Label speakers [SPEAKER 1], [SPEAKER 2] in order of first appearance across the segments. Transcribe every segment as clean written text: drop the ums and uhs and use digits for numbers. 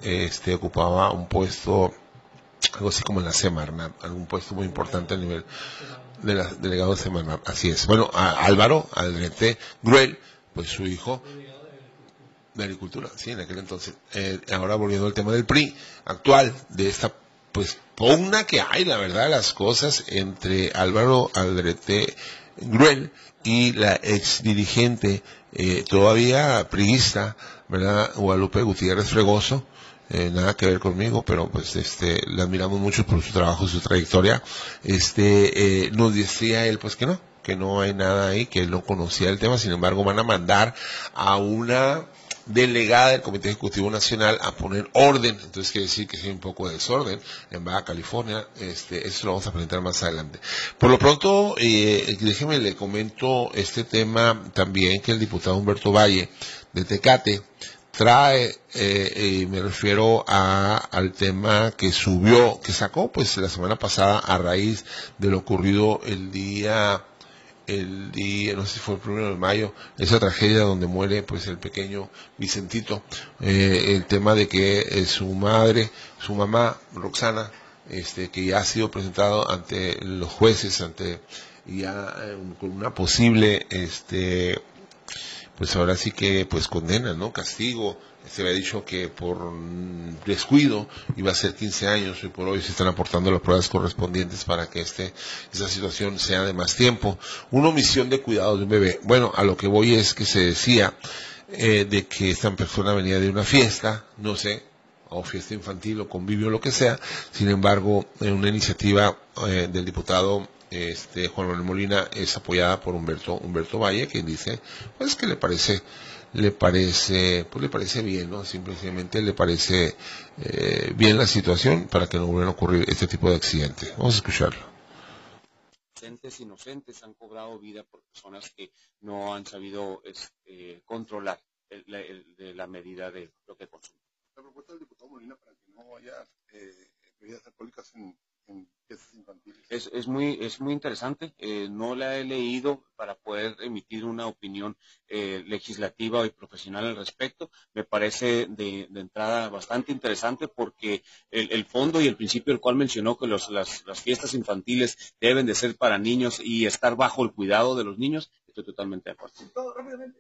[SPEAKER 1] ocupaba un puesto, algo así como en la Semarnat, algún puesto muy importante a nivel de la delegado de Semarnat, así es. Bueno, Álvaro Aldrete Gruel, pues su hijo de Agricultura, sí, en aquel entonces. Ahora volviendo al tema del PRI actual, de esta pues pugna que hay, la verdad, las cosas entre Álvaro Aldrete Gruel y la ex dirigente todavía priista, ¿verdad? Guadalupe Gutiérrez Fregoso. Nada que ver conmigo, pero pues le admiramos mucho por su trabajo, su trayectoria. Nos decía él pues que no hay nada ahí, que él no conocía el tema. Sin embargo, van a mandar a una delegada del Comité Ejecutivo Nacional a poner orden. Entonces quiere decir que hay un poco de desorden en Baja California. Eso lo vamos a presentar más adelante. Por lo pronto, déjeme le comento este tema también, que el diputado Humberto Valle de Tecate trae, y me refiero al tema que sacó pues la semana pasada a raíz de lo ocurrido el día, no sé si fue el 1 de mayo, esa tragedia donde muere pues el pequeño Vicentito, el tema de que su mamá, Roxana, que ya ha sido presentado ante los jueces, ya con una posible, pues ahora sí que pues condena, ¿no? Castigo. Se había dicho que por descuido iba a ser 15 años y por hoy se están aportando las pruebas correspondientes para que esa situación sea de más tiempo. Una omisión de cuidado de un bebé. Bueno, a lo que voy es que se decía de que esta persona venía de una fiesta, no sé, o fiesta infantil o convivio, lo que sea. Sin embargo, en una iniciativa del diputado Juan Manuel Molina es apoyada por Humberto Valle, quien dice pues que le parece bien, ¿no? Simplemente le parece bien la situación para que no vuelvan a ocurrir este tipo de accidentes. Vamos a escucharlo.
[SPEAKER 2] Inocentes han cobrado vida por personas que no han sabido controlar la medida de lo que consumen.
[SPEAKER 3] La propuesta del diputado Molina para que no haya bebidas alcohólicas en fiestas infantiles.
[SPEAKER 2] Es muy interesante. No la he leído para poder emitir una opinión legislativa y profesional al respecto. Me parece de entrada bastante interesante porque el fondo y el principio el cual mencionó que las fiestas infantiles deben de ser para niños y estar bajo el cuidado de los niños, estoy totalmente de acuerdo.
[SPEAKER 3] Rápidamente,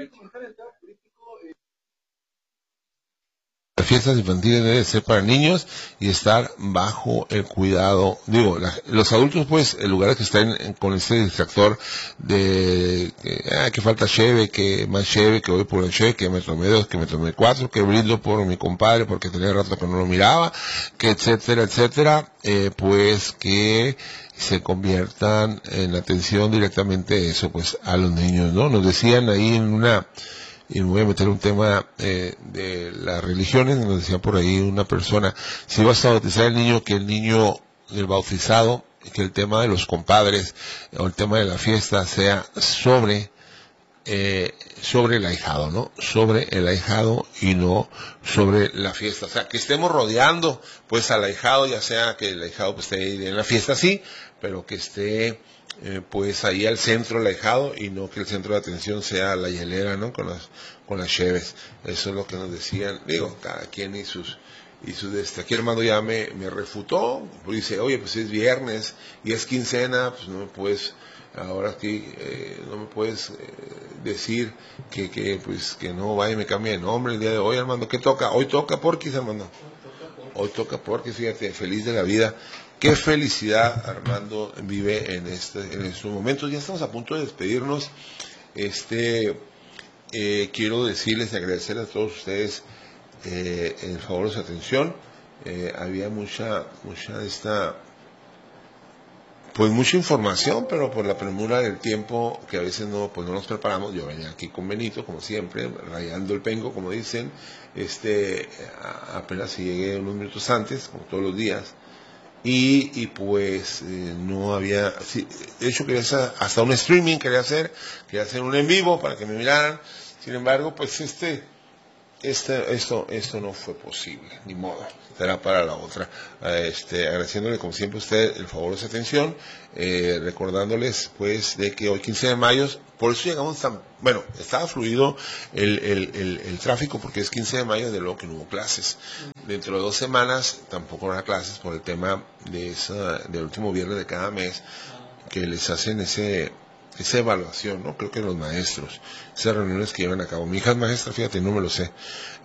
[SPEAKER 1] Las fiestas infantiles deben ser para niños y estar bajo el cuidado, los adultos pues, en lugar de que estén con ese distractor de que falta cheve, que más cheve, que voy por el cheve, que me tomé 2, que me tomé 4, que brindo por mi compadre porque tenía rato que no lo miraba, que etcétera, pues que se conviertan en atención directamente eso pues a los niños, ¿no? Nos decían ahí y me voy a meter un tema de las religiones, nos decía por ahí una persona, si vas a bautizar al niño, que el bautizado, que el tema de los compadres o el tema de la fiesta sea sobre el ahijado, ¿no? Sobre el ahijado y no sobre la fiesta. O sea, que estemos rodeando pues al ahijado, ya sea que el ahijado pues esté ahí en la fiesta, sí, pero que esté pues ahí al centro el ahijado y no que el centro de atención sea la hielera, ¿no? Con las cheves. Eso es lo que nos decían, cada quien y sus aquí Armando ya me refutó, pues dice, oye, pues es viernes y es quincena, pues no me puedes ahora aquí no me puedes decir que no vaya y me cambie de nombre el día de hoy, Armando. ¿Qué toca? Hoy toca Porquis, Armando. Hoy toca Porquis, fíjate, feliz de la vida. Qué felicidad Armando vive en estos momentos. Ya estamos a punto de despedirnos. Quiero decirles y agradecerles a todos ustedes el favor de su atención. Había mucha información, pero por la premura del tiempo, que a veces no nos preparamos. Yo venía aquí con Benito, como siempre, rayando el pengo, como dicen. Apenas si llegué unos minutos antes, como todos los días. Y pues no había, sí, de hecho quería hacer hasta un streaming, quería hacer un en vivo para que me miraran. Sin embargo, pues esto no fue posible, ni modo, será para la otra. Agradeciéndole como siempre a usted el favor de su atención, recordándoles pues de que hoy 15 de mayo, por eso llegamos tan, bueno, estaba fluido el tráfico porque es 15 de mayo, de luego que no hubo clases. Dentro de 2 semanas tampoco habrá clases por el tema del último viernes de cada mes, que les hacen esa evaluación, ¿no? Creo que los maestros, esas reuniones que llevan a cabo. Mi hija es maestra, fíjate, no me lo sé.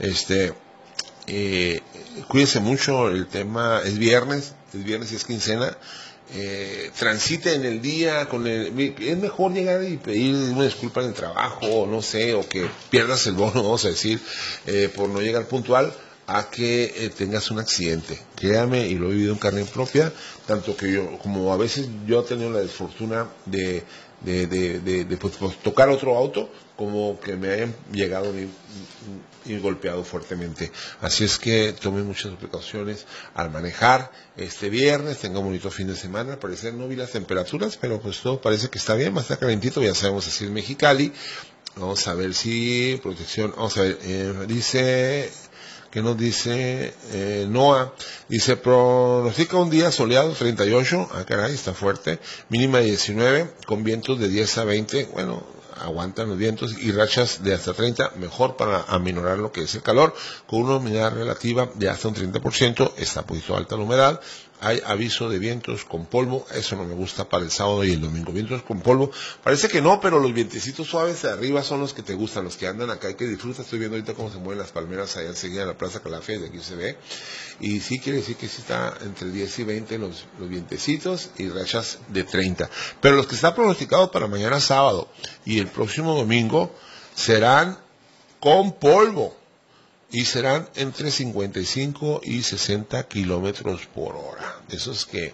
[SPEAKER 1] Cuídense mucho, el tema es viernes y es quincena. Transite en el día es mejor llegar y pedir una disculpa en el trabajo, no sé, o que pierdas el bono, vamos a decir, por no llegar puntual, a que tengas un accidente. Créame, y lo he vivido en carne propia, tanto que yo, como a veces yo he tenido la desfortuna de pues, tocar otro auto, como que me hayan llegado y golpeado fuertemente. Así es que tomen muchas precauciones al manejar este viernes, tenga un bonito fin de semana. Al parecer no vi las temperaturas, pero pues todo parece que está bien, va a estar calentito, ya sabemos así en Mexicali. Vamos a ver si protección, vamos a ver, dice... ¿Qué nos dice Noah? Dice, pronostica un día soleado, 38, caray, está fuerte, mínima de 19, con vientos de 10 a 20, bueno, aguantan los vientos, y rachas de hasta 30, mejor para aminorar lo que es el calor, con una humedad relativa de hasta un 30%, está un poquito alta la humedad. Hay aviso de vientos con polvo, eso no me gusta para el sábado y el domingo. Vientos con polvo, parece que no, pero los vientecitos suaves de arriba son los que te gustan, los que andan acá y que disfrutas. Estoy viendo ahorita cómo se mueven las palmeras allá enseguida en la Plaza Calafia, de aquí se ve. Y sí quiere decir que sí está entre 10 y 20 los vientecitos y rachas de 30. Pero los que están pronosticados para mañana sábado y el próximo domingo serán con polvo. Y serán entre 55 y 60 kilómetros por hora. Esos que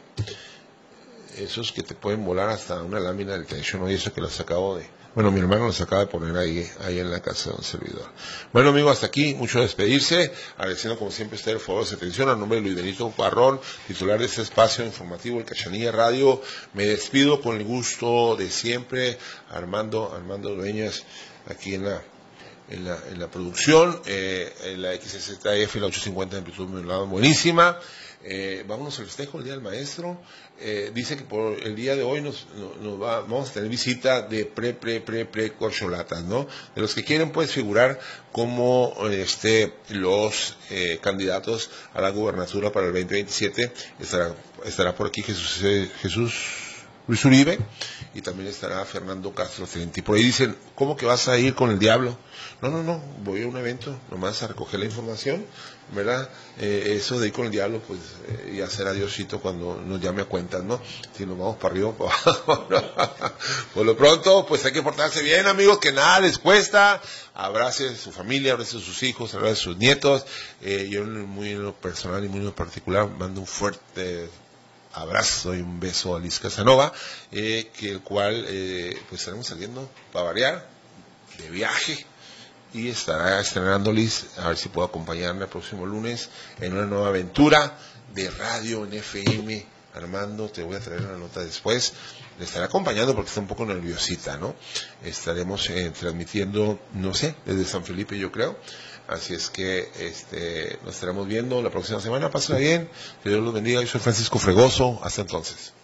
[SPEAKER 1] te pueden volar hasta una lámina del techo, ¿no? Y eso que los acabo de... Bueno, mi hermano los acaba de poner ahí en la casa de un servidor. Bueno, amigo, hasta aquí, mucho despedirse, agradeciendo como siempre usted el favor de su atención, a nombre de Luis Benito Parrón, titular de este espacio informativo, el Cachanilla Radio. Me despido con el gusto de siempre, Armando Dueñas, aquí en la producción, la XZF, la 850 de amplitud modulada, buenísima. Vámonos al festejo, el Día del Maestro. Dice que por el día de hoy vamos a tener visita de corcholatas, ¿no? De los que quieren pues figurar como los candidatos a la gubernatura para el 2027. Estará por aquí Jesús Luis Uribe, y también estará Fernando Castro Trenti. Por ahí dicen, ¿cómo que vas a ir con el diablo? No, voy a un evento, nomás a recoger la información, ¿verdad? Eso de ir con el diablo, pues, y hacer adiosito cuando nos llame a cuentas, ¿no? Si nos vamos para arriba o para abajo, ¿no? Por lo pronto, pues hay que portarse bien, amigos, que nada les cuesta. Abrace a su familia, abrace a sus hijos, abrace a sus nietos. Yo muy en lo personal y muy en lo particular mando un fuerte abrazo y un beso a Liz Casanova, que el cual pues estaremos saliendo para variar de viaje, y estará estrenando Liz, a ver si puedo acompañarme el próximo lunes en una nueva aventura de radio en FM. Armando, te voy a traer una nota después, le estaré acompañando porque está un poco nerviosita, ¿no? Estaremos transmitiendo, no sé, desde San Felipe, yo creo. Así es que nos estaremos viendo la próxima semana. Pásenla bien, que Dios los bendiga. Yo soy Francisco Fregoso, hasta entonces.